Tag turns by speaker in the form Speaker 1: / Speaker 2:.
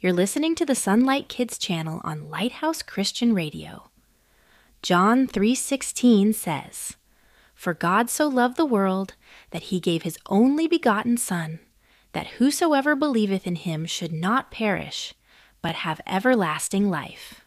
Speaker 1: You're listening to the Sunlight Kids channel on Lighthouse Christian Radio. John 3:16 says, "For God so loved the world that he gave his only begotten Son, that whosoever believeth in him should not perish, but have everlasting life."